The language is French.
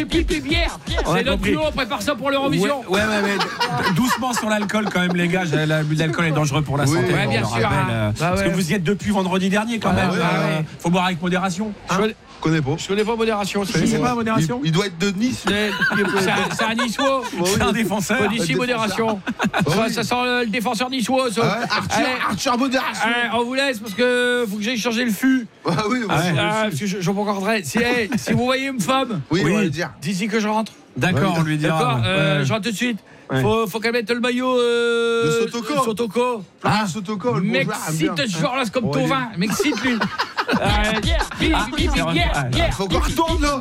bière. C'est notre duo, on prépare ça pour l'Eurovision. Ouais, mais doucement sur l'alcool quand même, les gars. L'abus d'alcool est dangereux pour la santé. Ouais, bien sûr. Parce que vous y êtes depuis vendredi dernier quand même. Faut boire avec modération. Je connais pas modération. C'est pas modération. Il doit être de Nice. C'est un niçois. C'est un défenseur. D'ici modération. Ça sent le défenseur niçois. Arthur modération. On vous laisse parce que faut que j'aille changer le fût. Ah oui, Parce que Jean-Paul Cordray, si vous voyez une femme, oui, on va le dire. d'ici que je rentre. D'accord, on lui dira. D'accord, je rentre tout de suite. Faut qu'elle mette le maillot de Sotoko. Sotoko, le m'excite ce joueur-là, c'est comme Tovin. M'excite lui. Faut qu'on retourne là.